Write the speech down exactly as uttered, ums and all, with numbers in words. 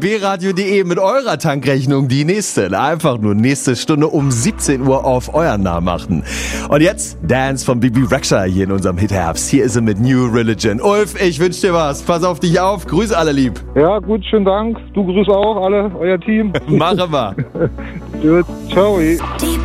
b radio punkt de mit eurer Tankrechnung die nächste. Einfach nur nächste Stunde um siebzehn Uhr auf euren Namen achten. Und jetzt Dance von Bebe Rexha hier in unserem Hitherbst. Hier ist sie mit New Religion. Ulf, ich wünsche dir was. Pass auf dich auf. Grüß alle lieb. Ja, gut, schönen Dank. Du grüßt auch alle, euer Team. Machen wir. Gut, ciao.